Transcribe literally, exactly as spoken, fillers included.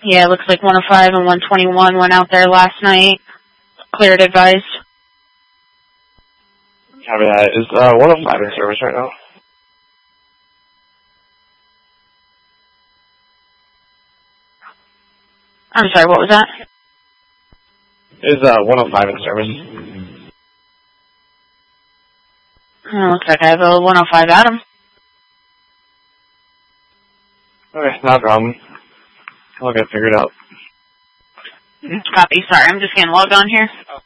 Yeah, it looks like one oh five and one twenty-one went out there last night. Cleared advised. Copy that. Is uh, one oh five in service right now? I'm sorry, what was that? Is uh, one oh five in service? Oh, looks like I have a one oh five Adam. Okay, no problem. I'll get it figured out. Copy. Sorry, I'm just getting logged on here.